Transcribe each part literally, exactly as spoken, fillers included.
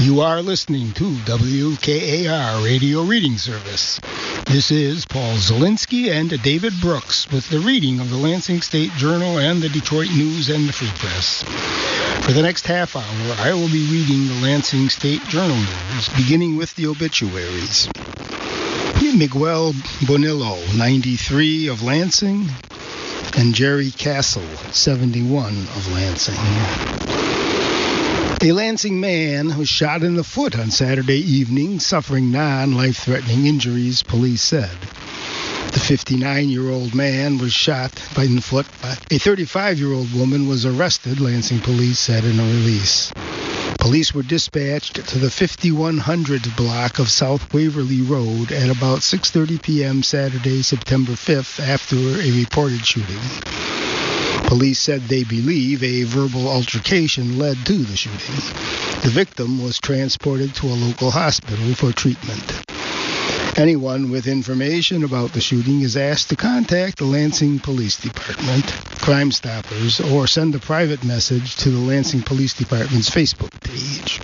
You are listening to W K A R Radio Reading Service. This is Paul Zielinski and David Brooks with the reading of the Lansing State Journal and the Detroit News and the Free Press. For the next half hour, I will be reading the Lansing State Journal news, beginning with the obituaries. Miguel Bonillo, ninety-three, of Lansing, and Jerry Castle, seventy-one, of Lansing. A Lansing man was shot in the foot on Saturday evening, suffering non-life-threatening injuries, police said. The fifty-nine-year-old man was shot in the foot. A thirty-five-year-old woman was arrested, Lansing police said in a release. Police were dispatched to the fifty-one hundred block of South Waverly Road at about six thirty p.m. Saturday, September fifth, after a reported shooting. Police said they believe a verbal altercation led to the shooting. The victim was transported to a local hospital for treatment. Anyone with information about the shooting is asked to contact the Lansing Police Department, Crime Stoppers, or send a private message to the Lansing Police Department's Facebook page.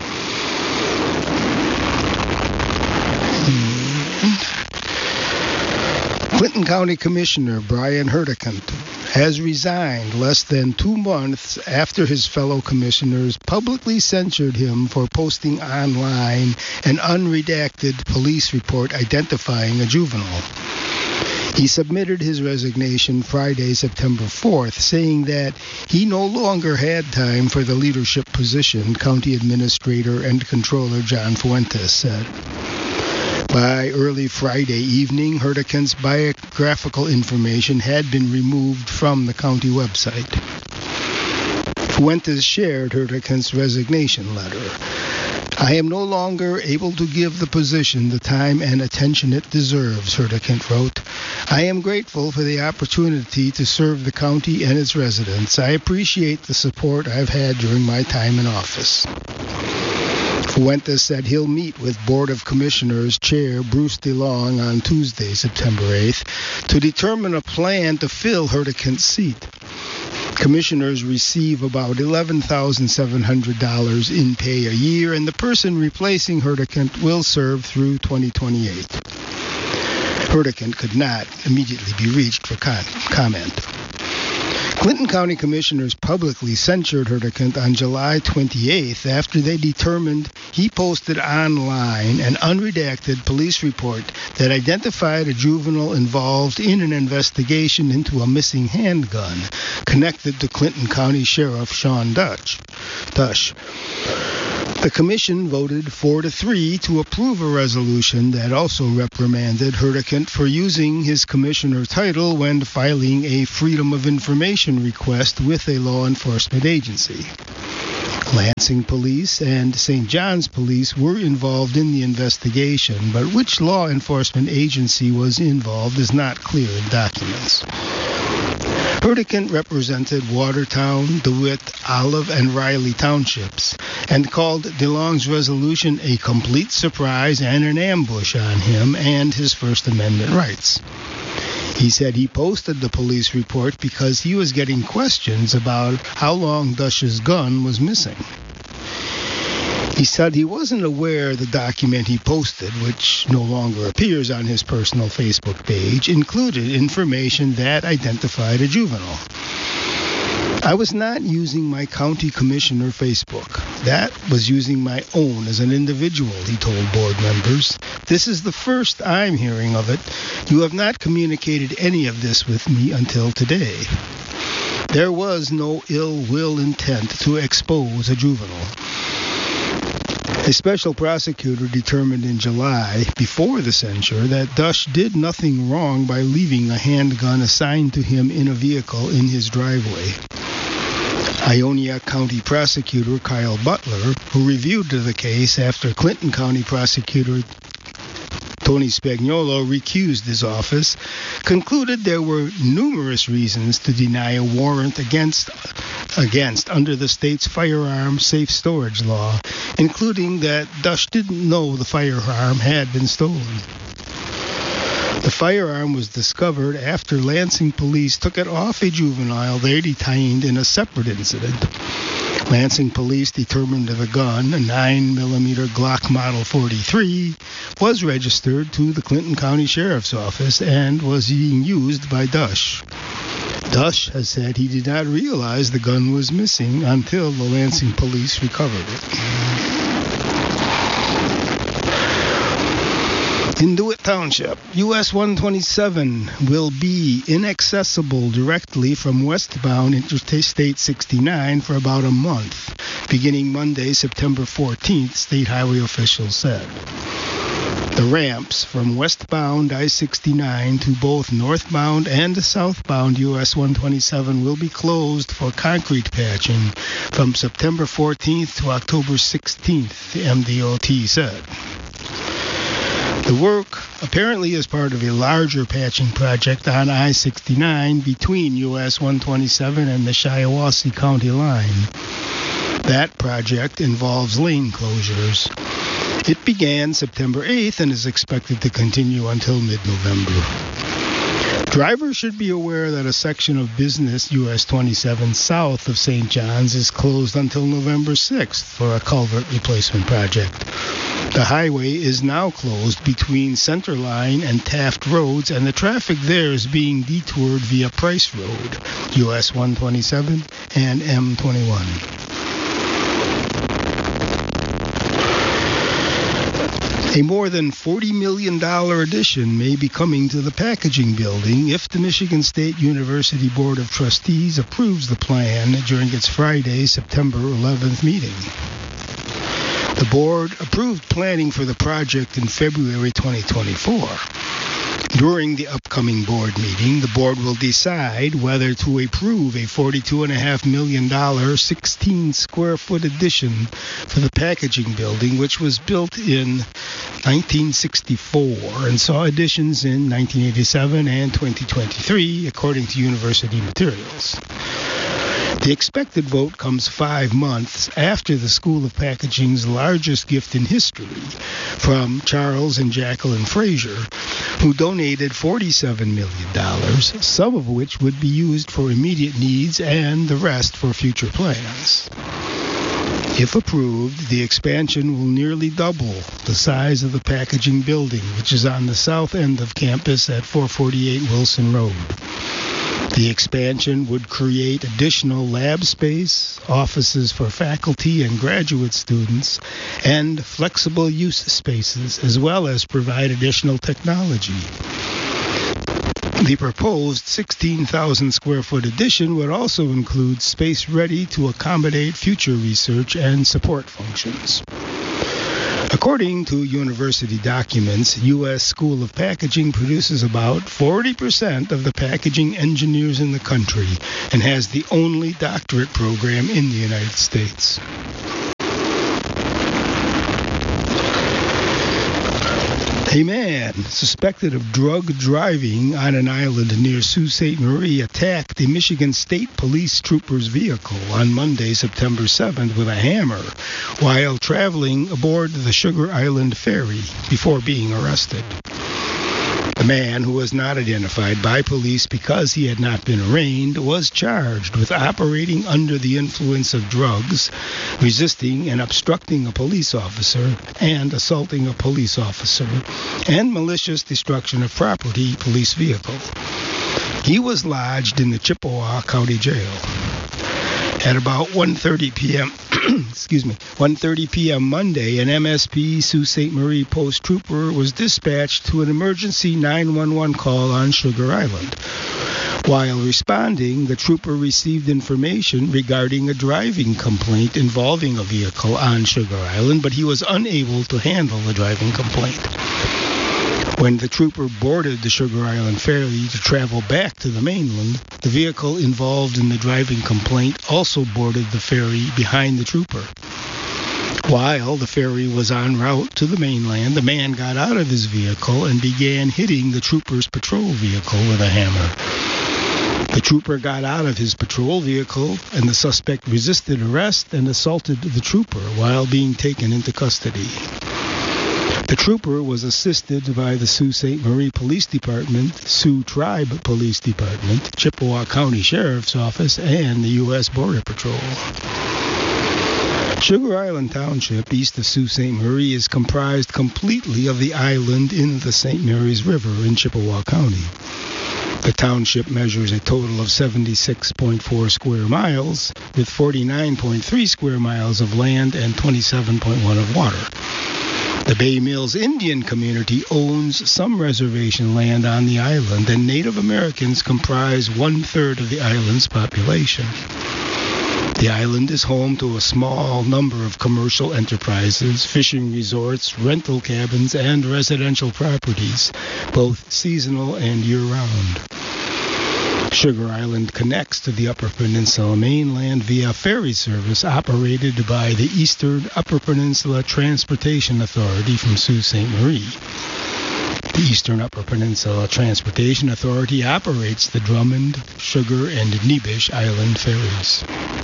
Clinton County Commissioner Brian Hurtikant has resigned less than two months after his fellow commissioners publicly censured him for posting online an unredacted police report identifying a juvenile. He submitted his resignation Friday, September fourth, saying that he no longer had time for the leadership position, County Administrator and Controller John Fuentes said. By early Friday evening, Hurtikant's biographical information had been removed from the county website. Fuentes shared Hurtikant's resignation letter. I am no longer able to give the position the time and attention it deserves, Hurtikant wrote. I am grateful for the opportunity to serve the county and its residents. I appreciate the support I've had during my time in office. Fuentes said he'll meet with Board of Commissioners Chair Bruce DeLong on Tuesday, September eighth, to determine a plan to fill Hurtikant's seat. Commissioners receive about eleven thousand seven hundred dollars in pay a year, and the person replacing Hurtikant will serve through twenty twenty-eight. Hurtikant could not immediately be reached for con- comment. Clinton County Commissioners publicly censured Hurtikant on July twenty-eighth after they determined he posted online an unredacted police report that identified a juvenile involved in an investigation into a missing handgun connected to Clinton County Sheriff Sean Dutch. Dush. The commission voted four to three to approve a resolution that also reprimanded Hurtikant for using his commissioner title when filing a Freedom of Information request with a law enforcement agency. Lansing Police and Saint John's Police were involved in the investigation, but which law enforcement agency was involved is not clear in documents. Hurtikant represented Watertown, DeWitt, Olive, and Riley townships and called DeLong's resolution a complete surprise and an ambush on him and his First Amendment rights. He said he posted the police report because he was getting questions about how long Dush's gun was missing. He said he wasn't aware the document he posted, which no longer appears on his personal Facebook page, included information that identified a juvenile. I was not using my county commissioner Facebook. That was using my own as an individual, he told board members. This is the first I'm hearing of it. You have not communicated any of this with me until today. There was no ill will intent to expose a juvenile. A special prosecutor determined in July, before the censure, that Dush did nothing wrong by leaving a handgun assigned to him in a vehicle in his driveway. Ionia County Prosecutor Kyle Butler, who reviewed the case after Clinton County Prosecutor Tony Spagnuolo recused his office, concluded there were numerous reasons to deny a warrant against against under the state's firearm safe storage law, including that Dush didn't know the firearm had been stolen. The firearm was discovered after Lansing police took it off a juvenile they detained in a separate incident. Lansing police determined the gun, a nine millimeter Glock Model forty-three, was registered to the Clinton County Sheriff's Office and was being used by Dush. Dush has said he did not realize the gun was missing until the Lansing police recovered it. In DeWitt Township, U S one twenty-seven will be inaccessible directly from westbound Interstate sixty-nine for about a month, beginning Monday, September fourteenth, state highway officials said. The ramps from westbound I sixty-nine to both northbound and southbound U S one twenty-seven will be closed for concrete patching from September fourteenth to October sixteenth, the M D O T said. The work apparently is part of a larger patching project on I sixty-nine between U S one twenty-seven and the Shiawassee County line. That project involves lane closures. It began September eighth and is expected to continue until mid-November. Drivers should be aware that a section of business U S twenty-seven south of Saint John's is closed until November sixth for a culvert replacement project. The highway is now closed between Centerline and Taft Roads, and the traffic there is being detoured via Price Road, U S one twenty-seven, and M twenty-one. A more than forty million dollars addition may be coming to the packaging building if the Michigan State University Board of Trustees approves the plan during its Friday, September eleventh meeting. The board approved planning for the project in February twenty twenty-four. During the upcoming board meeting, the board will decide whether to approve a forty-two point five million dollars, sixteen square foot addition for the packaging building, which was built in nineteen sixty-four and saw additions in nineteen eighty-seven and twenty twenty-three, according to university materials. The expected vote comes five months after the School of Packaging's largest gift in history from Charles and Jacqueline Frazier, who donated forty-seven million dollars, some of which would be used for immediate needs and the rest for future plans. If approved, the expansion will nearly double the size of the packaging building, which is on the south end of campus at four forty-eight Wilson Road. The expansion would create additional lab space, offices for faculty and graduate students, and flexible use spaces, as well as provide additional technology. The proposed sixteen thousand square foot addition would also include space ready to accommodate future research and support functions. According to university documents, U S School of Packaging produces about forty percent of the packaging engineers in the country and has the only doctorate program in the United States. A man suspected of drug driving on an island near Sault Ste. Marie attacked a Michigan State Police trooper's vehicle on Monday, September seventh, with a hammer while traveling aboard the Sugar Island ferry before being arrested. The man, who was not identified by police because he had not been arraigned, was charged with operating under the influence of drugs, resisting and obstructing a police officer, and assaulting a police officer, and malicious destruction of property, police vehicle. He was lodged in the Chippewa County Jail. At about one thirty p.m. excuse me, one thirty p.m. Monday, an M S P Sault Ste. Marie Post trooper was dispatched to an emergency nine one one call on Sugar Island. While responding, the trooper received information regarding a driving complaint involving a vehicle on Sugar Island, but he was unable to handle the driving complaint. When the trooper boarded the Sugar Island ferry to travel back to the mainland, the vehicle involved in the driving complaint also boarded the ferry behind the trooper. While the ferry was en route to the mainland, the man got out of his vehicle and began hitting the trooper's patrol vehicle with a hammer. The trooper got out of his patrol vehicle, and the suspect resisted arrest and assaulted the trooper while being taken into custody. The trooper was assisted by the Sault Ste. Marie Police Department, Sioux Tribe Police Department, Chippewa County Sheriff's Office, and the U S Border Patrol. Sugar Island Township, east of Sault Ste. Marie, is comprised completely of the island in the Saint Mary's River in Chippewa County. The township measures a total of seventy-six point four square miles, with forty-nine point three square miles of land and twenty-seven point one of water. The Bay Mills Indian community owns some reservation land on the island, and Native Americans comprise one-third of the island's population. The island is home to a small number of commercial enterprises, fishing resorts, rental cabins, and residential properties, both seasonal and year-round. Sugar Island connects to the Upper Peninsula mainland via ferry service operated by the Eastern Upper Peninsula Transportation Authority from Sault Ste. Marie. The Eastern Upper Peninsula Transportation Authority operates the Drummond, Sugar, and Nebish Island ferries.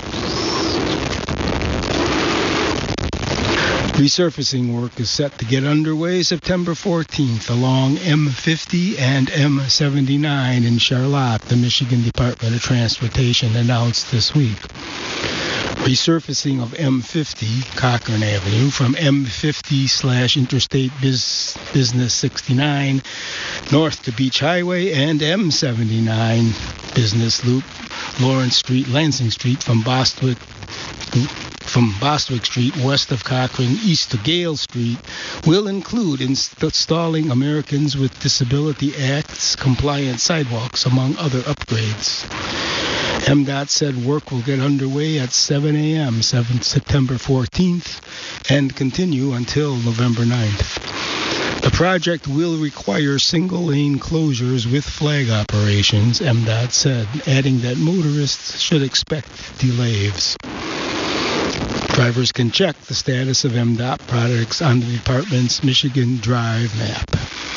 Resurfacing work is set to get underway September fourteenth along M fifty and M seventy-nine in Charlotte, the Michigan Department of Transportation announced this week. Resurfacing of M fifty, Cochrane Avenue, from M fifty slash Interstate Biz, Business sixty-nine north to Beach Highway, and M seventy-nine Business Loop, Lawrence Street, Lansing Street, from Bostwick from Bostwick Street west of Cochrane east to Gale Street, will include installing Americans with Disability Act's compliant sidewalks, among other upgrades. M DOT said work will get underway at seven a.m. September fourteenth and continue until November ninth. The project will require single-lane closures with flag operations, M DOT said, adding that motorists should expect delays. Drivers can check the status of M DOT projects on the department's Michigan Drive map.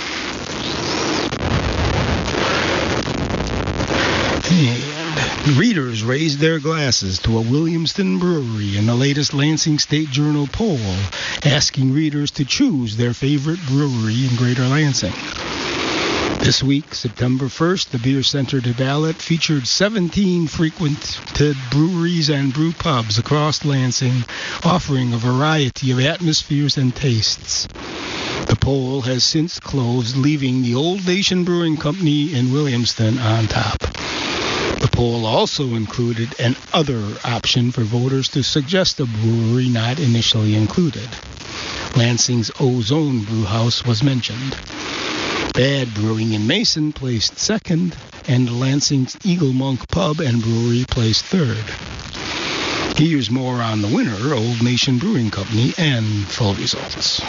And readers raised their glasses to a Williamston brewery in the latest Lansing State Journal poll, asking readers to choose their favorite brewery in Greater Lansing. This week, September first, the Beer Center to ballot featured seventeen frequented breweries and brew pubs across Lansing, offering a variety of atmospheres and tastes. The poll has since closed, leaving the Old Nation Brewing Company in Williamston on top. The poll also included an other option for voters to suggest a brewery not initially included. Lansing's Ozone Brewhouse was mentioned. Bad Brewing in Mason placed second, and Lansing's Eagle Monk Pub and Brewery placed third. Here's more on the winner, Old Nation Brewing Company, and full results.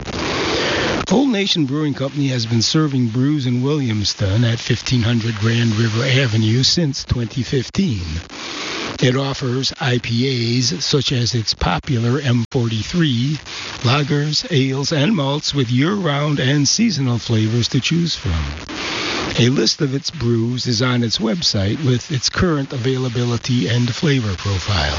Old Nation Brewing Company has been serving brews in Williamston at fifteen hundred Grand River Avenue since twenty fifteen. It offers I P As such as its popular M forty-three, lagers, ales, and malts with year-round and seasonal flavors to choose from. A list of its brews is on its website with its current availability and flavor profile.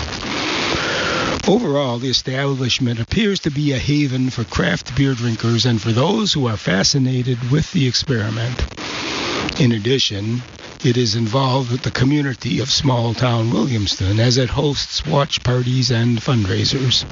Overall, the establishment appears to be a haven for craft beer drinkers and for those who are fascinated with the experiment. In addition, it is involved with the community of small-town Williamston as it hosts watch parties and fundraisers.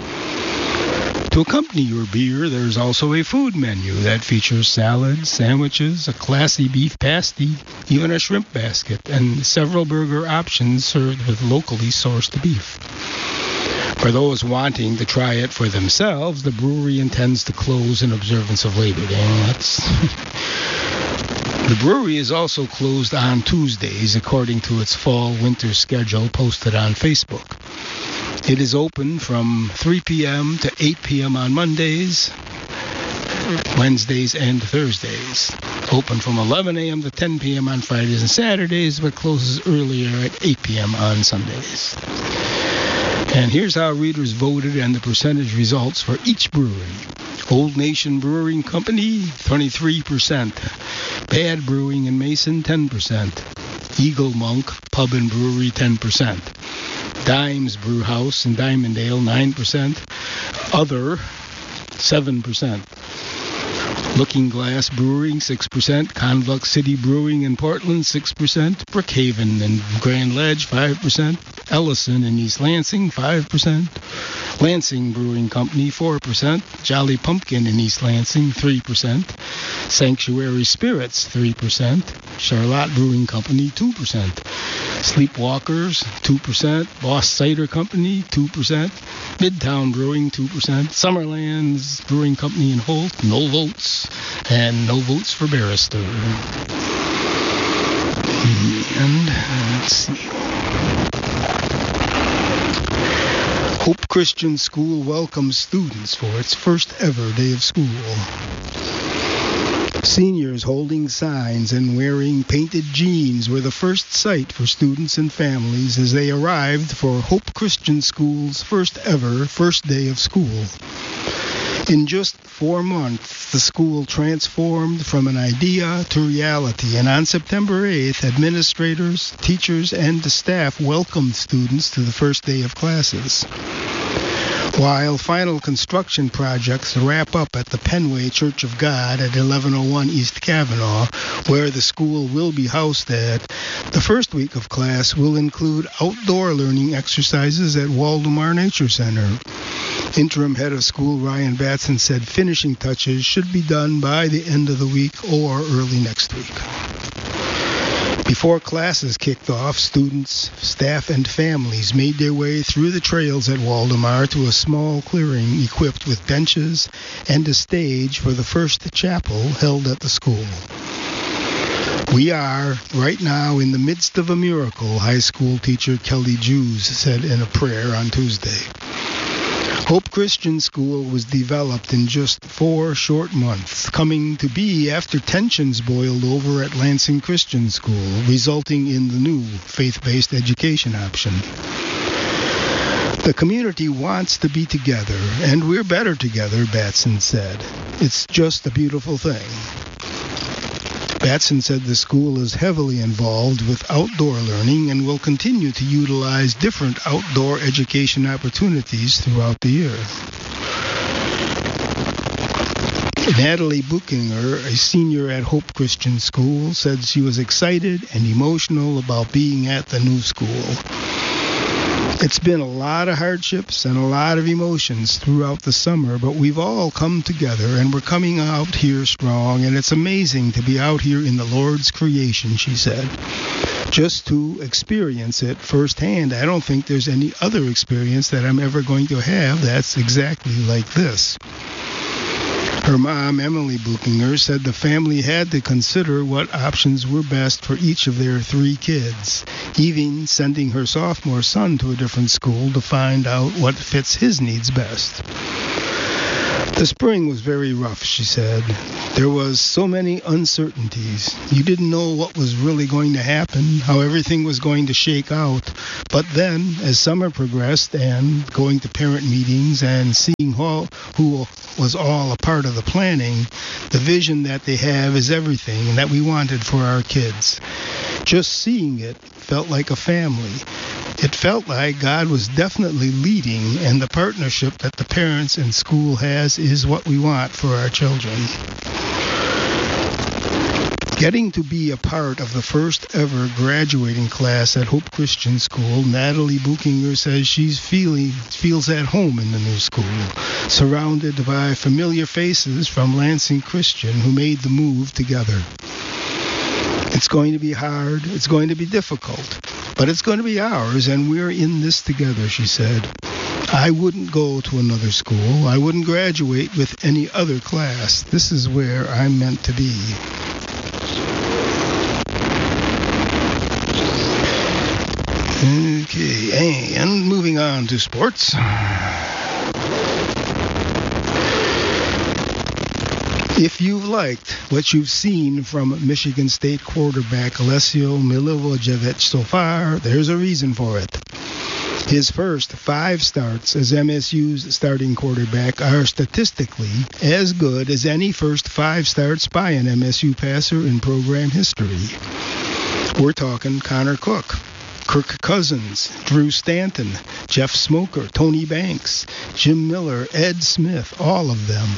To accompany your beer, there's also a food menu that features salads, sandwiches, a classy beef pasty, even a shrimp basket, and several burger options served with locally sourced beef. For those wanting to try it for themselves, the brewery intends to close in observance of Labor Day. That's The brewery is also closed on Tuesdays, according to its fall-winter schedule posted on Facebook. It is open from three p.m. to eight p.m. on Mondays, Wednesdays, and Thursdays. Open from eleven a.m. to ten p.m. on Fridays and Saturdays, but closes earlier at eight p.m. on Sundays. And here's how readers voted and the percentage results for each brewery. Old Nation Brewing Company, twenty-three percent. Bad Brewing in Mason, ten percent. Eagle Monk Pub and Brewery, ten percent. Dimes Brewhouse in Diamondale, nine percent. Other, seven percent. Looking Glass Brewing, six percent. Convox City Brewing in Portland, six percent. Brookhaven and Grand Ledge, five percent. Ellison in East Lansing, five percent. Lansing Brewing Company, four percent. Jolly Pumpkin in East Lansing, three percent. Sanctuary Spirits, three percent. Charlotte Brewing Company, two percent. Sleepwalkers, two percent. Boss Cider Company, two percent. Midtown Brewing, two percent. Summerlands Brewing Company in Holt, no votes. And no votes for Barrister. And let's see. Hope Christian School welcomes students for its first ever day of school. Seniors holding signs and wearing painted jeans were the first sight for students and families as they arrived for Hope Christian School's first ever first day of school. In just four months, the school transformed from an idea to reality, and on September eighth, administrators, teachers, and the staff welcomed students to the first day of classes. While final construction projects wrap up at the Penway Church of God at eleven oh one East Kavanaugh, where the school will be housed at, the first week of class will include outdoor learning exercises at Waldemar Nature Center. Interim head of school Ryan Batson said finishing touches should be done by the end of the week or early next week. Before classes kicked off, students, staff, and families made their way through the trails at Waldemar to a small clearing equipped with benches and a stage for the first chapel held at the school. We are, right now, in the midst of a miracle, high school teacher Kelly Jews said in a prayer on Tuesday. Hope Christian School was developed in just four short months, coming to be after tensions boiled over at Lansing Christian School, resulting in the new faith-based education option. The community wants to be together, and we're better together, Batson said. It's just a beautiful thing. Batson said the school is heavily involved with outdoor learning and will continue to utilize different outdoor education opportunities throughout the year. Natalie Buchinger, a senior at Hope Christian School, said she was excited and emotional about being at the new school. It's been a lot of hardships and a lot of emotions throughout the summer, but we've all come together and we're coming out here strong, and it's amazing to be out here in the Lord's creation, she said. Just to experience it firsthand. I don't think there's any other experience that I'm ever going to have that's exactly like this. Her mom, Emily Buchinger, said the family had to consider what options were best for each of their three kids, even sending her sophomore son to a different school to find out what fits his needs best. The spring was very rough, she said. There was so many uncertainties. You didn't know what was really going to happen, how everything was going to shake out. But then, as summer progressed and going to parent meetings and seeing who, who was all a part of the planning, the vision that they have is everything and that we wanted for our kids. Just seeing it felt like a family. It felt like God was definitely leading, and the partnership that the parents and school has is what we want for our children. Getting to be a part of the first ever graduating class at Hope Christian School, Natalie Buchinger says she's feeling feels at home in the new school, surrounded by familiar faces from Lansing Christian who made the move together. It's going to be hard, it's going to be difficult, but it's going to be ours, and we're in this together, she said. I wouldn't go to another school. I wouldn't graduate with any other class. This is where I'm meant to be. Okay, and moving on to sports. If you've liked what you've seen from Michigan State quarterback Alessio Milivojevic so far, there's a reason for it. His first five starts as M S U's starting quarterback are statistically as good as any first five starts by an M S U passer in program history. We're talking Connor Cook, Kirk Cousins, Drew Stanton, Jeff Smoker, Tony Banks, Jim Miller, Ed Smith, all of them.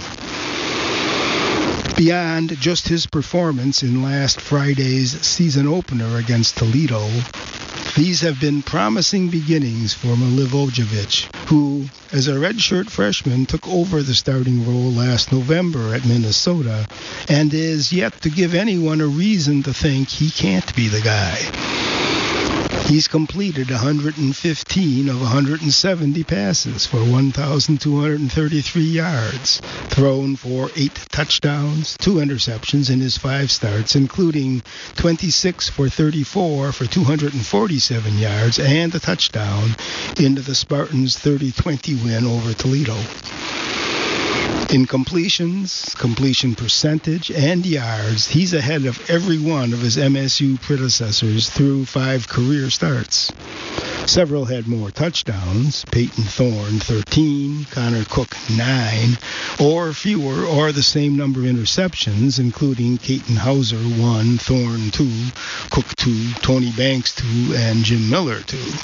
Beyond just his performance in last Friday's season opener against Toledo, These have been promising beginnings for Milivojevic, who, as a redshirt freshman, took over the starting role last November at Minnesota and is yet to give anyone a reason to think he can't be the guy. He's completed one hundred fifteen of one hundred seventy passes for one thousand two hundred thirty-three yards, thrown for eight touchdowns, two interceptions in his five starts, including twenty-six for thirty-four for two hundred forty-seven yards and a touchdown into the Spartans' thirty twenty win over Toledo. In completions, completion percentage, and yards, he's ahead of every one of his M S U predecessors through five career starts. Several had more touchdowns, Peyton Thorne thirteen, Connor Cook nine, or fewer or the same number of interceptions, including Caton Hauser one, Thorne two, Cook two, Tony Banks two, and Jim Miller two.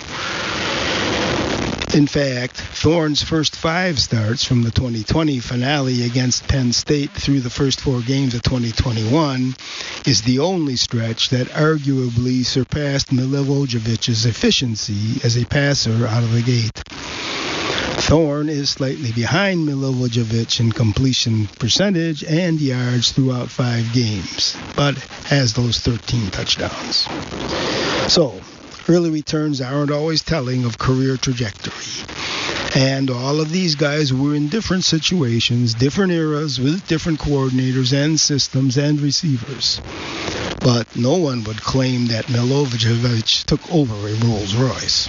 In fact, Thorne's first five starts from the twenty twenty finale against Penn State through the first four games of twenty twenty-one is the only stretch that arguably surpassed Milivojevic's efficiency as a passer out of the gate. Thorne is slightly behind Milivojevic in completion percentage and yards throughout five games, but has those thirteen touchdowns. So, early returns aren't always telling of career trajectory. And all of these guys were in different situations, different eras, with different coordinators and systems and receivers. But no one would claim that Milivojevic took over a Rolls Royce.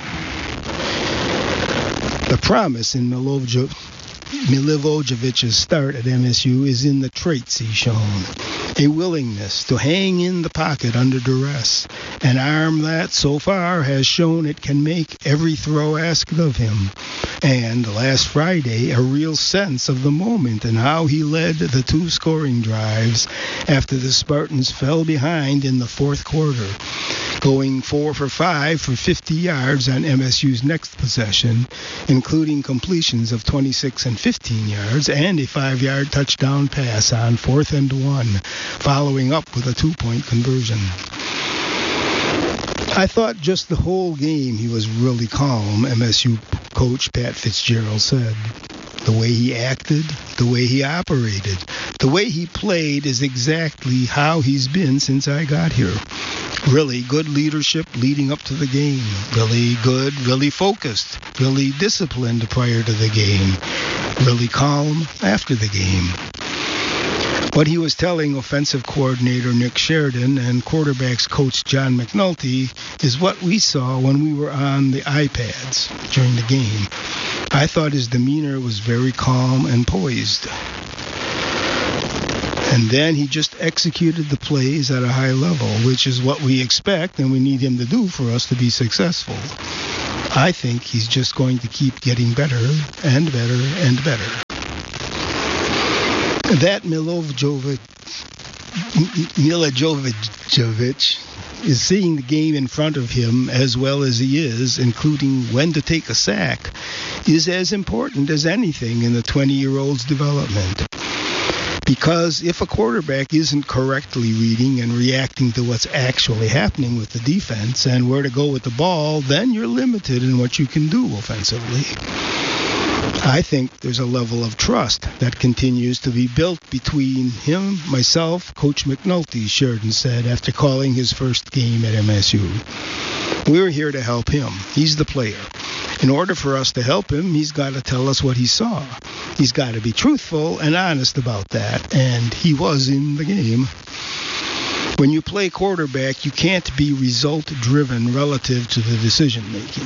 The promise in Milivojevic Milivojevic's start at M S U is in the traits he's shown. A willingness to hang in the pocket under duress. An arm that, so far, has shown it can make every throw asked of him. And, last Friday, a real sense of the moment and how he led the two scoring drives after the Spartans fell behind in the fourth quarter, going four for five for fifty yards on M S U's next possession, including completions of twenty-six and fifteen yards and a five-yard touchdown pass on fourth and one, following up with a two-point conversion. I thought just the whole game he was really calm, M S U coach Pat Fitzgerald said. The way he acted, the way he operated, the way he played is exactly how he's been since I got here. Really good leadership leading up to the game. Really good, really focused, really disciplined prior to the game. Really calm after the game. What he was telling offensive coordinator Nick Sheridan and quarterbacks coach John McNulty is what we saw when we were on the iPads during the game. I thought his demeanor was very calm and poised. And then he just executed the plays at a high level, which is what we expect and we need him to do for us to be successful. I think he's just going to keep getting better and better and better. That Milivojevic, Milivojevic is seeing the game in front of him as well as he is, including when to take a sack, is as important as anything in the twenty-year-old's development. Because if a quarterback isn't correctly reading and reacting to what's actually happening with the defense and where to go with the ball, then you're limited in what you can do offensively. I think there's a level of trust that continues to be built between him, myself, Coach McNulty, Sheridan said after calling his first game at M S U. We're here to help him. He's the player. In order for us to help him, he's got to tell us what he saw. He's got to be truthful and honest about that, and he was in the game. When you play quarterback, you can't be result-driven relative to the decision-making.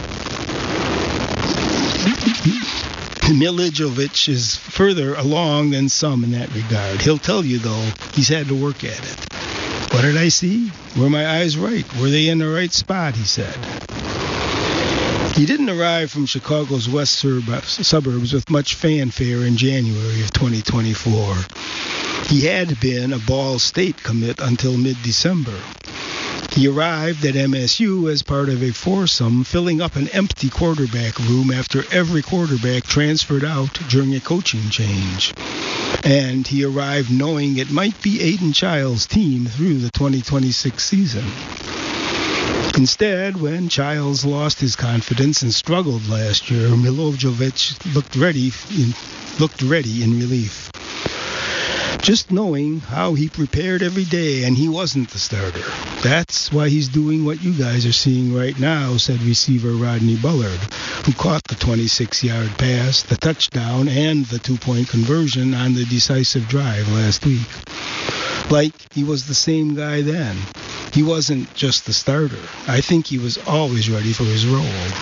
Milivojevic is further along than some in that regard. He'll tell you, though, he's had to work at it. What did I see? Were my eyes right? Were they in the right spot, he said. He didn't arrive from Chicago's west suburbs with much fanfare in January of twenty twenty-four. He had been a Ball State commit until mid-December. He arrived at M S U as part of a foursome filling up an empty quarterback room after every quarterback transferred out during a coaching change. And he arrived knowing it might be Aiden Child's team through the twenty twenty-six season. Instead, when Childs lost his confidence and struggled last year, Milojevic looked ready in, looked ready in relief. Just knowing how he prepared every day, and he wasn't the starter. That's why he's doing what you guys are seeing right now, said receiver Rodney Bullard, who caught the twenty-six-yard pass, the touchdown, and the two-point conversion on the decisive drive last week. Like he was the same guy then. He wasn't just the starter. I think he was always ready for his role.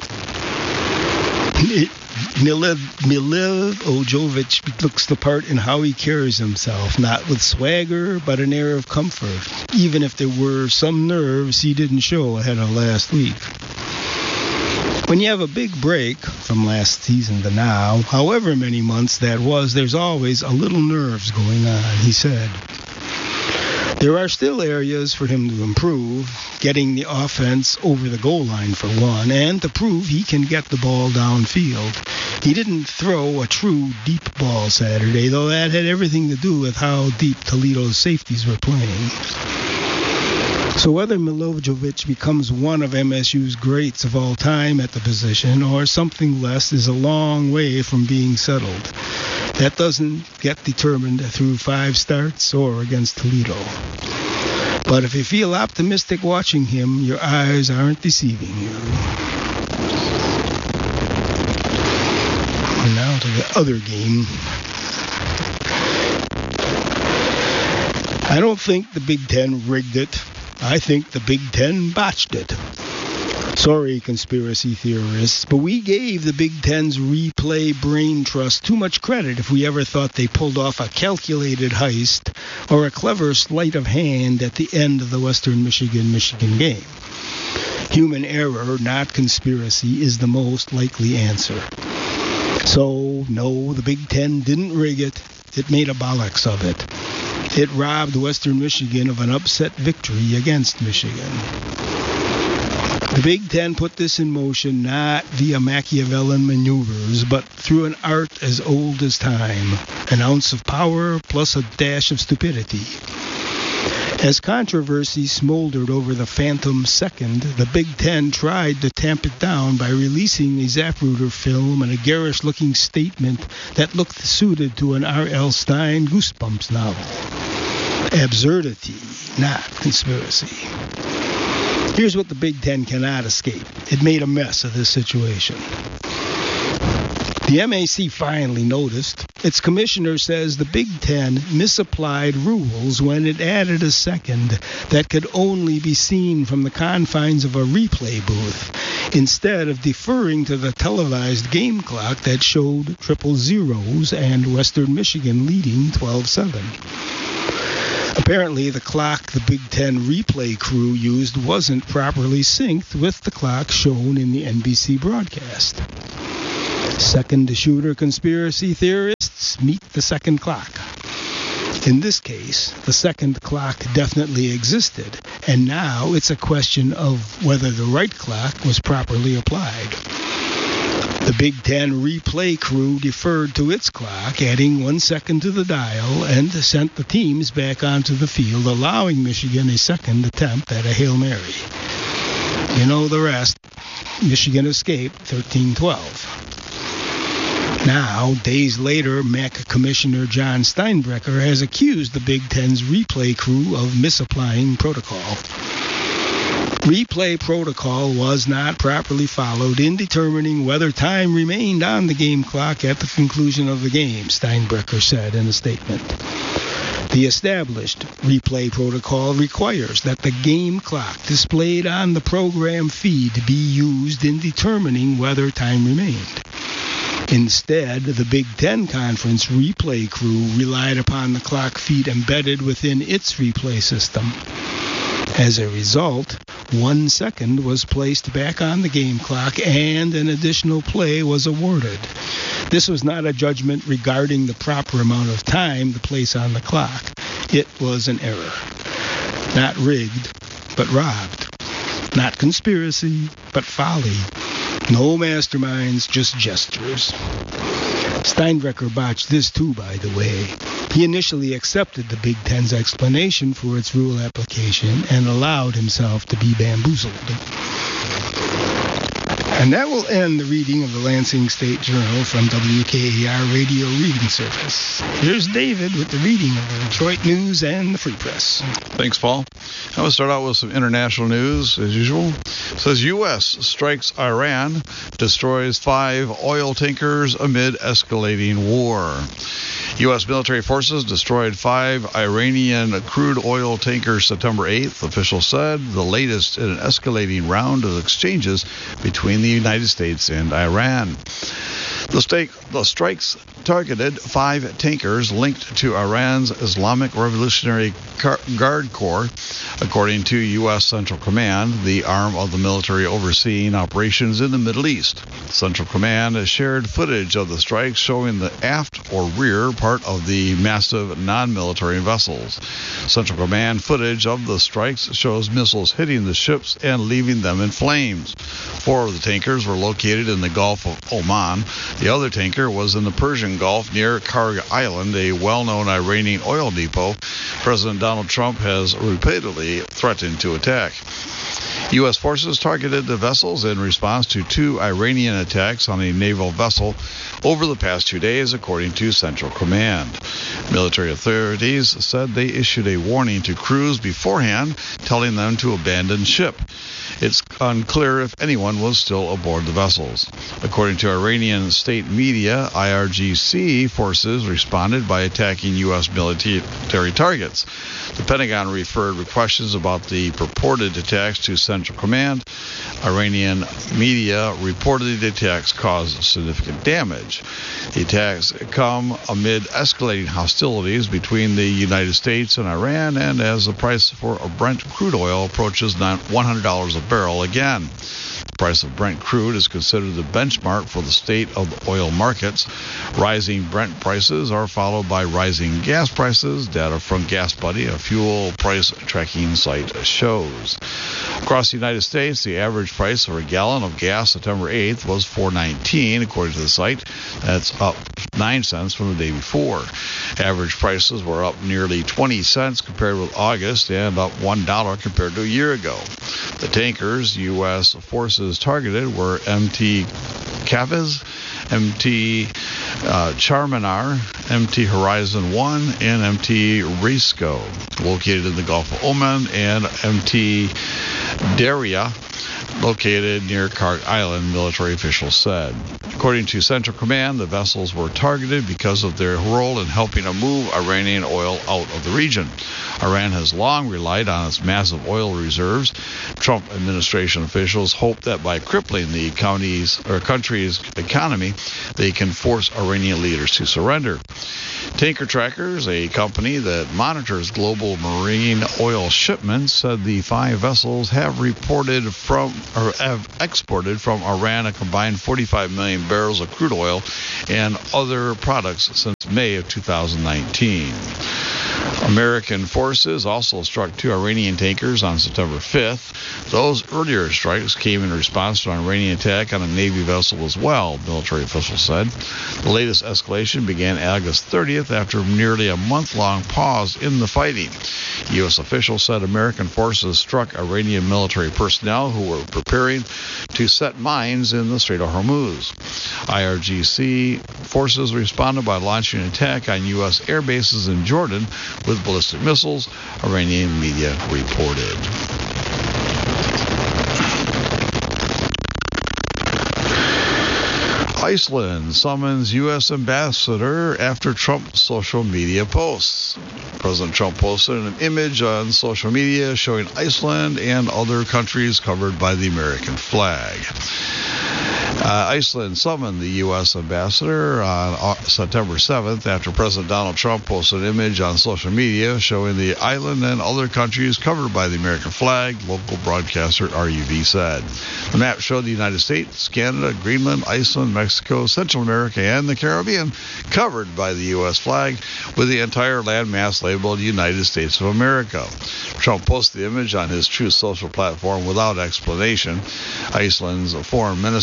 Miliv, Milojevic looks the part in how he carries himself, not with swagger, but an air of comfort, even if there were some nerves he didn't show ahead of last week. When you have a big break from last season to now, however many months that was, there's always a little nerves going on, he said. There are still areas for him to improve, getting the offense over the goal line for one, and to prove he can get the ball downfield. He didn't throw a true deep ball Saturday, though that had everything to do with how deep Toledo's safeties were playing. So whether Milojevic becomes one of M S U's greats of all time at the position or something less is a long way from being settled. That doesn't get determined through five starts or against Toledo. But if you feel optimistic watching him, your eyes aren't deceiving you. And now to the other game. I don't think the Big Ten rigged it. I think the Big Ten botched it. Sorry, conspiracy theorists, but we gave the Big Ten's replay brain trust too much credit if we ever thought they pulled off a calculated heist or a clever sleight of hand at the end of the Western Michigan-Michigan game. Human error, not conspiracy, is the most likely answer. So, no, the Big Ten didn't rig it. It made a bollocks of it. It robbed Western Michigan of an upset victory against Michigan. The Big Ten put this in motion not via Machiavellian maneuvers, but through an art as old as time, an ounce of power plus a dash of stupidity. As controversy smoldered over the Phantom Second, the Big Ten tried to tamp it down by releasing a Zapruder film and a garish-looking statement that looked suited to an R L Stine Goosebumps novel. Absurdity, not conspiracy. Here's what the Big Ten cannot escape. It made a mess of this situation. The M A C finally noticed. Its commissioner says the Big Ten misapplied rules when it added a second that could only be seen from the confines of a replay booth, instead of deferring to the televised game clock that showed triple zeros and Western Michigan leading twelve seven. Apparently, the clock the Big Ten replay crew used wasn't properly synced with the clock shown in the N B C broadcast. Second-shooter conspiracy theorists meet the second clock. In this case, the second clock definitely existed, and now it's a question of whether the right clock was properly applied. The Big Ten replay crew deferred to its clock, adding one second to the dial, and sent the teams back onto the field, allowing Michigan a second attempt at a Hail Mary. You know the rest. Michigan escaped thirteen twelve. Now, days later, M A C Commissioner John Steinbrecher has accused the Big Ten's replay crew of misapplying protocol. Replay protocol was not properly followed in determining whether time remained on the game clock at the conclusion of the game, Steinbrecher said in a statement. The established replay protocol requires that the game clock displayed on the program feed be used in determining whether time remained. Instead, the Big Ten Conference replay crew relied upon the clock feed embedded within its replay system. As a result, one second was placed back on the game clock and an additional play was awarded. This was not a judgment regarding the proper amount of time to place on the clock. It was an error. Not rigged, but robbed. Not conspiracy, but folly. No masterminds, just gestures. Steinbrecher botched this too, by the way. He initially accepted the Big Ten's explanation for its rule application and allowed himself to be bamboozled. And that will end the reading of the Lansing State Journal from W K A R Radio Reading Service. Here's David with the reading of the Detroit News and the Free Press. Thanks, Paul. I'm going to start out with some international news, as usual. It says U S strikes Iran, destroys five oil tankers amid escalating war. U S military forces destroyed five Iranian crude oil tankers September eighth, officials said, the latest in an escalating round of exchanges between the United States and Iran. The, stake, the strikes targeted five tankers linked to Iran's Islamic Revolutionary Guard Corps, according to U S Central Command, the arm of the military overseeing operations in the Middle East. Central Command has shared footage of the strikes showing the aft or rear part of the massive non-military vessels. Central Command footage of the strikes shows missiles hitting the ships and leaving them in flames. Four of the tankers were located in the Gulf of Oman. The other tanker was in the Persian Gulf near Karg Island, a well-known Iranian oil depot. President Donald Trump has repeatedly threatened to attack. U S forces targeted the vessels in response to two Iranian attacks on a naval vessel over the past two days, according to Central Command. Military authorities said they issued a warning to crews beforehand, telling them to abandon ship. It's unclear if anyone was still aboard the vessels. According to Iranian state media, I R G C forces responded by attacking U S military targets. The Pentagon referred questions about the purported attacks to Central Command. Iranian media reported the attacks caused significant damage. The attacks come amid escalating hostilities between the United States and Iran, and as the price for Brent crude oil approaches one hundred dollars a barrel again. The price of Brent crude is considered the benchmark for the state of the oil markets. Rising Brent prices are followed by rising gas prices. Data from GasBuddy, a fuel price tracking site, shows. Across the United States, the average price for a gallon of gas September eighth was four nineteen, according to the site. That's up nine cents from the day before. Average prices were up nearly twenty cents compared with August and up one dollar compared to a year ago. The tankers U S forces targeted were M T Cavez, M T uh, Charminar, M T Horizon one, and M T Risco, located in the Gulf of Oman, and M T Daria, located near Karg Island, military officials said. According to Central Command, the vessels were targeted because of their role in helping to move Iranian oil out of the region. Iran has long relied on its massive oil reserves. Trump administration officials hope that by crippling the county's or country's economy, they can force Iranian leaders to surrender. Tanker Trackers, a company that monitors global marine oil shipments, said the five vessels have reported from or have exported from Iran a combined forty-five million barrels of crude oil and other products since May of two thousand nineteen. American forces also struck two Iranian tankers on September fifth. Those earlier strikes came in response to an Iranian attack on a Navy vessel as well, military officials said. The latest escalation began August thirtieth after nearly a month-long pause in the fighting. U S officials said American forces struck Iranian military personnel who were preparing to set mines in the Strait of Hormuz. I R G C forces responded by launching an attack on U S air bases in Jordan with ballistic missiles, Iranian media reported. Iceland summons U S ambassador after Trump's social media posts. President Trump posted an image on social media showing Iceland and other countries covered by the American flag. Uh, Iceland summoned the U S ambassador on September seventh after President Donald Trump posted an image on social media showing the island and other countries covered by the American flag, local broadcaster R U V said. The map showed the United States, Canada, Greenland, Iceland, Mexico, Central America, and the Caribbean covered by the U S flag, with the entire landmass labeled United States of America. Trump posted the image on his Truth Social platform without explanation. Iceland's foreign minister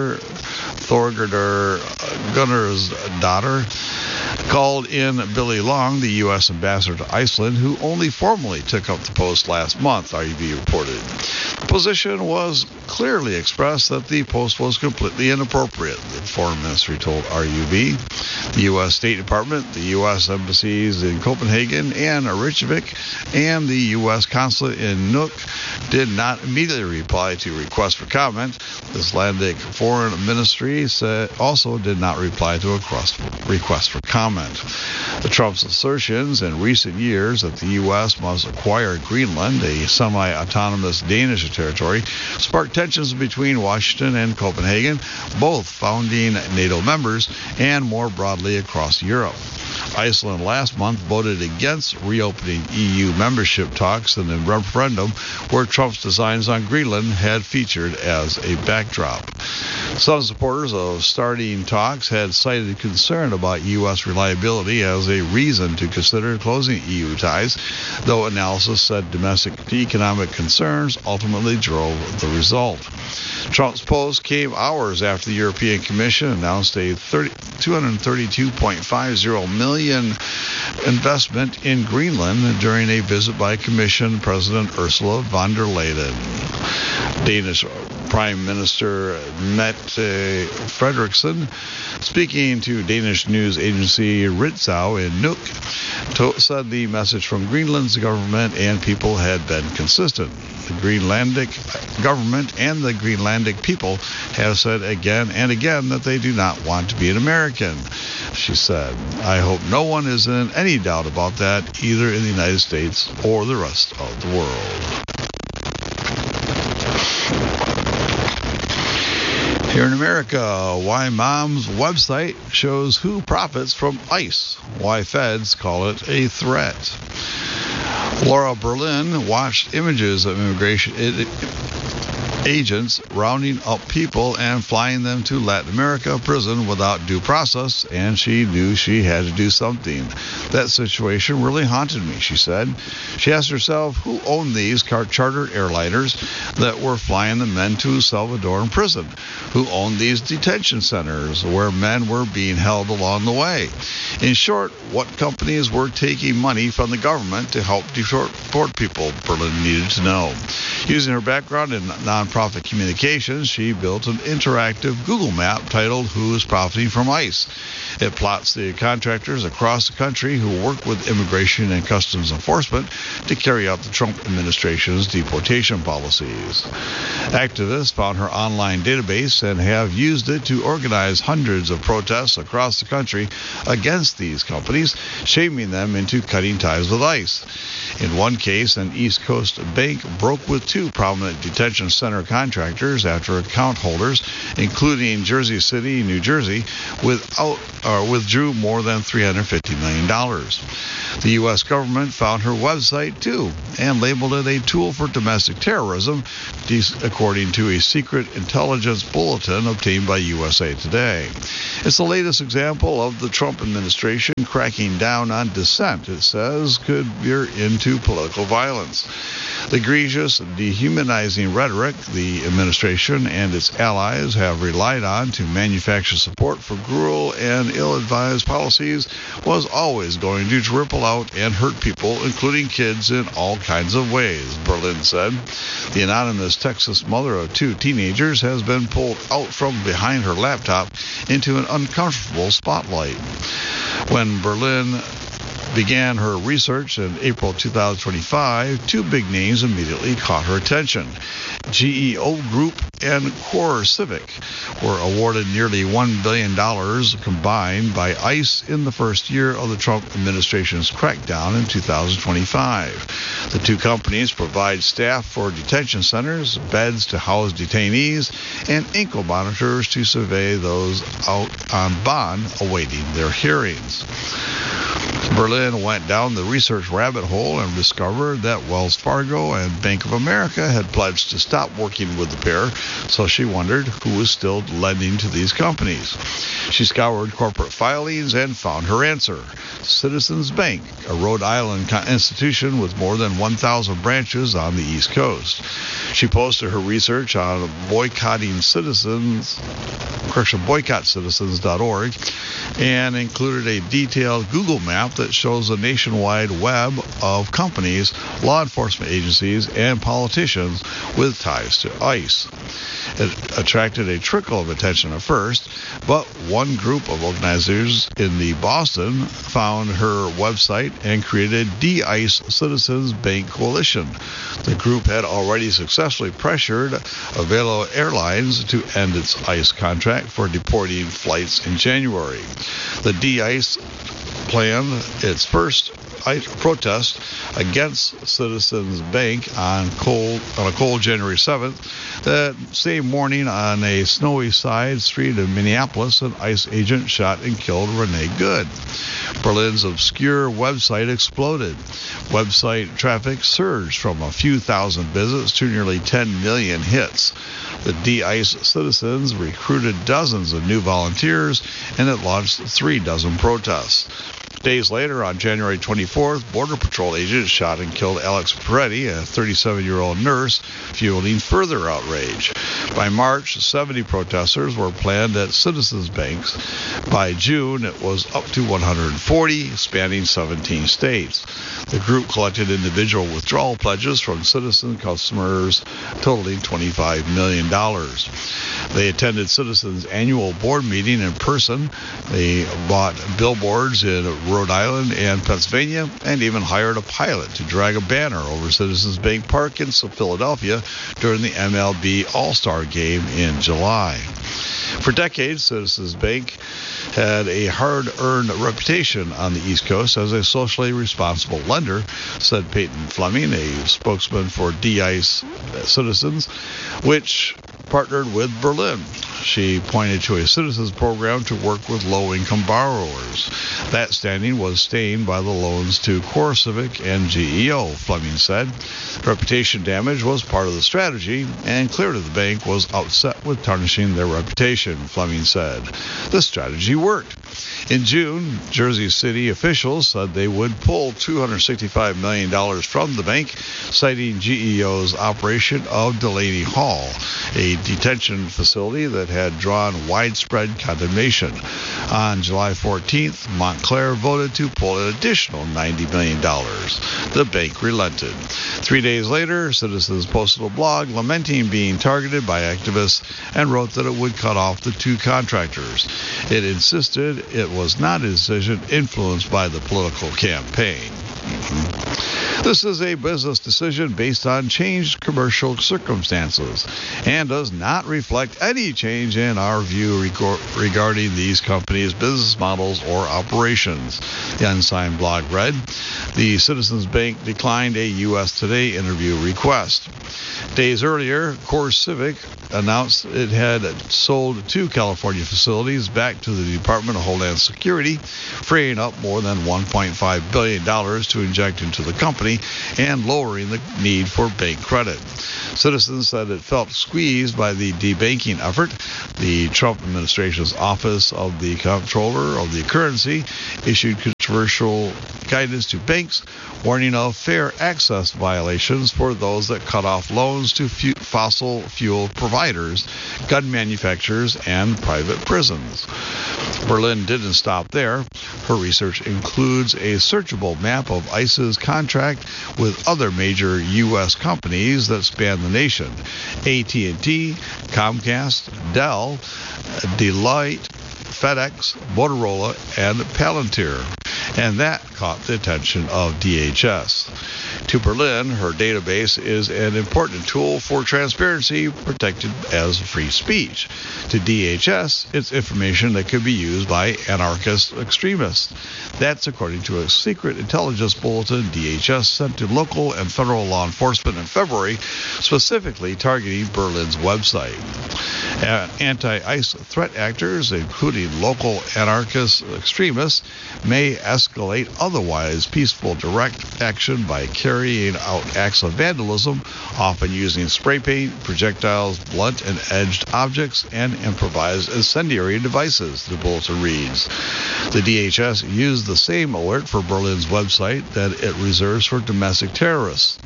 Minister Thorgerder Gunnar's daughter called in Billy Long, the U S ambassador to Iceland, who only formally took up the post last month, R U B reported. The position was clearly expressed that the post was completely inappropriate, the foreign ministry told R U B. The U S State Department, the U S embassies in Copenhagen and Reykjavik, and the U S consulate in Nuuk did not immediately reply to requests for comment. The Icelandic Foreign Ministry said also did not reply to a request for comment. The Trump's assertions in recent years that the U S must acquire Greenland, a semi-autonomous Danish territory, sparked tensions between Washington and Copenhagen, both founding NATO members, and more broadly across Europe. Iceland last month voted against reopening E U membership talks in a referendum where Trump's designs on Greenland had featured as a backdrop. Some supporters of starting talks had cited concern about U S reliability as a reason to consider closing E U ties, though analysis said domestic economic concerns ultimately drove the result. Trump's post came hours after the European Commission announced a two hundred thirty-two point five zero million investment in Greenland during a visit by Commission President Ursula von der Leyen. Danish Prime Minister Mette Frederiksen, speaking to Danish news agency Ritzau in Nuuk, to, said the message from Greenland's government and people had been consistent. The Greenlandic government and the Greenlandic people have said again and again that they do not want to be an American, she said. I hope no one is in any doubt about that, either in the United States or the rest of the world. Here in America, why Mom's website shows who profits from ICE, why feds call it a threat. Laura Berlin watched images of immigration agents rounding up people and flying them to Latin America prison without due process, and she knew she had to do something. That situation really haunted me, she said. She asked herself who owned these car chartered airliners that were flying the men to Salvadoran prison, who owned these detention centers where men were being held along the way. In short, what companies were taking money from the government to help deport people, Berlin needed to know. Using her background in nonprofit communications, she built an interactive Google map titled Who is Profiting from ICE? It plots the contractors across the country who work with Immigration and Customs Enforcement to carry out the Trump administration's deportation policies. Activists found her online database and have used it to organize hundreds of protests across the country against these companies, shaming them into cutting ties with ICE. In one case, an East Coast bank broke with two prominent detention center contractors after account holders, including Jersey City, New Jersey, without, uh, withdrew more than three hundred fifty million dollars. The U S government found her website, too, and labeled it a tool for domestic terrorism, according to a secret intelligence bulletin obtained by U S A Today. It's the latest example of the Trump administration cracking down on dissent, it says, could veer into political violence. The egregious, dehumanizing rhetoric the administration and its allies have relied on to manufacture support for cruel and ill-advised policies was always going to ripple out and hurt people, including kids, in all kinds of ways, Berlin said. The anonymous Texas mother of two teenagers has been pulled out from behind her laptop into an uncomfortable spotlight. When Berlin began her research in April two thousand twenty-five, two big names immediately caught her attention. G E O Group and CoreCivic were awarded nearly one billion dollars combined by ICE in the first year of the Trump administration's crackdown in two thousand twenty-five. The two companies provide staff for detention centers, beds to house detainees, and ankle monitors to survey those out on bond awaiting their hearings. Berlin went down the research rabbit hole and discovered that Wells Fargo and Bank of America had pledged to stop working with the pair, so she wondered who was still lending to these companies. She scoured corporate filings and found her answer. Citizens Bank, a Rhode Island institution with more than one thousand branches on the East Coast. She posted her research on boycotting citizens, correction, boycott citizens dot org, and included a detailed Google map that shows a nationwide web of companies, law enforcement agencies, and politicians with ties to ICE. It attracted a trickle of attention at first, but one group of organizers in the Boston found her website and created De-ICE Citizens Bank Coalition. The group had already successfully pressured Avelo Airlines to end its ICE contract for deporting flights in January. The De-ICE planned its first protest against Citizens Bank on cold on a cold January seventh. That same morning, on a snowy side street in Minneapolis, an ICE agent shot and killed Renee Good. Berlin's obscure website exploded. Website traffic surged from a few thousand visits to nearly ten million hits. The De-ICE Citizens recruited dozens of new volunteers, and it launched three dozen protests. Days later, on January twenty-fourth, Border Patrol agents shot and killed Alex Peretti, a thirty-seven-year-old nurse, fueling further outrage. By March, seventy protesters were planned at Citizens Banks. By June, it was up to one hundred forty, spanning seventeen states. The group collected individual withdrawal pledges from citizen customers totaling twenty-five million dollars. They attended Citizens' annual board meeting in person. They bought billboards in Rhode Island and Pennsylvania, and even hired a pilot to drag a banner over Citizens Bank Park in Philadelphia during the M L B All-Star Game in July. For decades, Citizens Bank had a hard-earned reputation on the East Coast as a socially responsible lender, said Peyton Fleming, a spokesman for De-ICE Citizens, which partnered with Berlin. She pointed to a citizens program to work with low-income borrowers. That standing was stained by the loans to CoreCivic and G E O, Fleming said. Reputation damage was part of the strategy, and clearly the bank was upset with tarnishing their reputation, Fleming said. The strategy worked. In June, Jersey City officials said they would pull two hundred sixty-five million dollars from the bank, citing G E O's operation of Delaney Hall, a detention facility that had drawn widespread condemnation. On July fourteenth, Montclair voted to pull an additional ninety million dollars. The bank relented. Three days later, Citizens posted a blog lamenting being targeted by activists and wrote that it would cut off the two contractors. It insisted it was not a decision influenced by the political campaign. This is a business decision based on changed commercial circumstances and does not reflect any change in our view regarding these companies' business models or operations, the unsigned blog read. The Citizens Bank declined a U S Today interview request. Days earlier, CoreCivic announced it had sold two California facilities back to the Department of Homeland Security, freeing up more than one point five billion dollars to inject into the company and lowering the need for bank credit. Citizens said it felt squeezed by the debanking effort. The Trump administration's Office of the Comptroller of the Currency issued controversial guidance to banks, warning of fair access violations for those that cut off loans to fu- fossil fuel providers, gun manufacturers, and private prisons. Berlin didn't stop there. Her research includes a searchable map of ICE's contract with other major U S companies that span the nation: A T and T, Comcast, Dell, Deloitte, FedEx, Motorola, and Palantir. And that caught the attention of D H S. To Berlin, her database is an important tool for transparency protected as free speech. To D H S, it's information that could be used by anarchist extremists. That's according to a secret intelligence bulletin D H S sent to local and federal law enforcement in February, specifically targeting Berlin's website. Anti-ICE threat actors, including local anarchist extremists, may escalate otherwise peaceful direct action by carrying out acts of vandalism, often using spray paint, projectiles, blunt and edged objects, and improvised incendiary devices, the bulletin reads. The D H S used the same alert for Berlin's website that it reserves for domestic terrorists.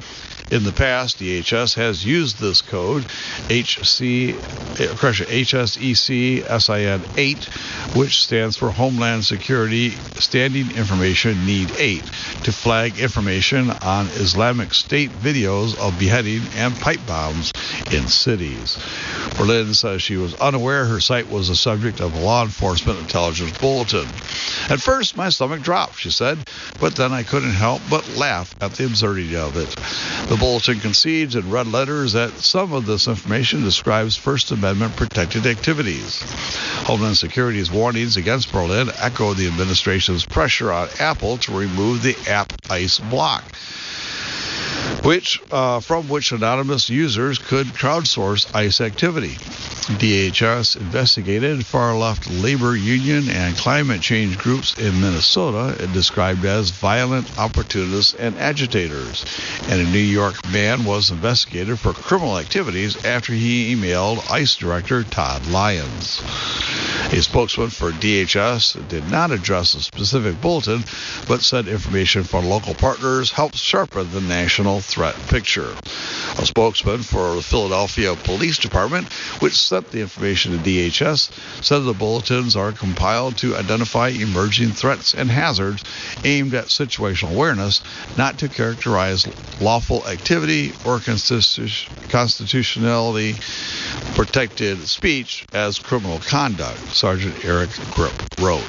In the past, D H S has used this code, H C, correction, H S E C S I N eight, which stands for Homeland Security Standing Information Need eight, to flag information on Islamic State videos of beheading and pipe bombs in cities. Berlin says she was unaware her site was the subject of a law enforcement intelligence bulletin. At first, my stomach dropped, she said, but then I couldn't help but laugh at the absurdity of it. The bulletin concedes in red letters that some of this information describes First Amendment protected activities. Homeland Security's warnings against Berlin echo the administration's pressure on Apple to remove the app ICE block, which uh, from which anonymous users could crowdsource ICE activity. D H S investigated far-left labor union and climate change groups in Minnesota and described as violent opportunists and agitators. And a New York man was investigated for criminal activities after he emailed ICE Director Todd Lyons. A spokesman for D H S did not address a specific bulletin, but said information from local partners helps sharpen the national threat picture. A spokesman for the Philadelphia Police Department, which sent the information to D H S, said the bulletins are compiled to identify emerging threats and hazards aimed at situational awareness, not to characterize lawful activity or constitu- constitutionally protected speech as criminal conduct, Sergeant Eric Grip wrote.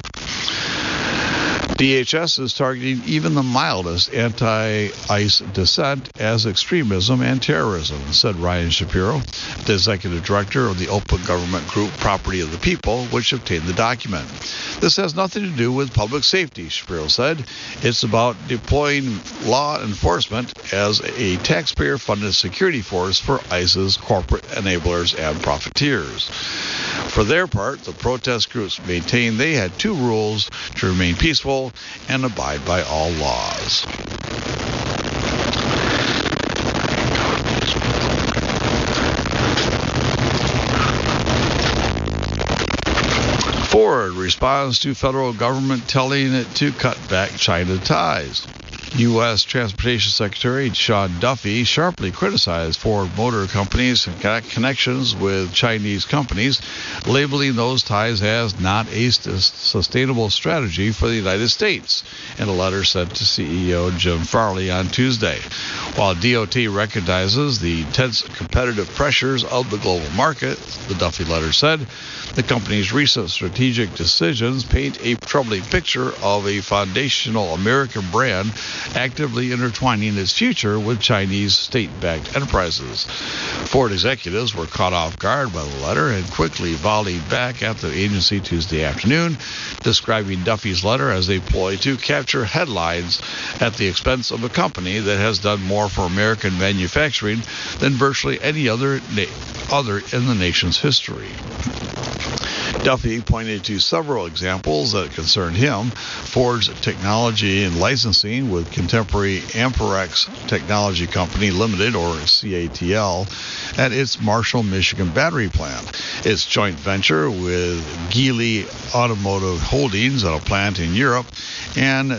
D H S is targeting even the mildest anti-ICE dissent as extremism and terrorism, said Ryan Shapiro, the executive director of the open government group Property of the People, which obtained the document. This has nothing to do with public safety, Shapiro said. It's about deploying law enforcement as a taxpayer-funded security force for ICE's corporate enablers and profiteers. For their part, the protest groups maintained they had two rules: to remain peaceful and abide by all laws. Ford responds to federal government telling it to cut back China ties. U S Transportation Secretary Sean Duffy sharply criticized Ford Motor Company's connections with Chinese companies, labeling those ties as not a sustainable strategy for the United States, in a letter sent to C E O Jim Farley on Tuesday. While D O T recognizes the intense competitive pressures of the global market, the Duffy letter said, the company's recent strategic decisions paint a troubling picture of a foundational American brand actively intertwining its future with Chinese state-backed enterprises. Ford executives were caught off guard by the letter and quickly volleyed back at the agency Tuesday afternoon, describing Duffy's letter as a ploy to capture headlines at the expense of a company that has done more for American manufacturing than virtually any other na- other in the nation's history. Duffy pointed to several examples that concerned him: Ford's technology and licensing with contemporary Amperex Technology Company Limited, or C A T L, at its Marshall, Michigan battery plant, its joint venture with Geely Automotive Holdings at a plant in Europe, and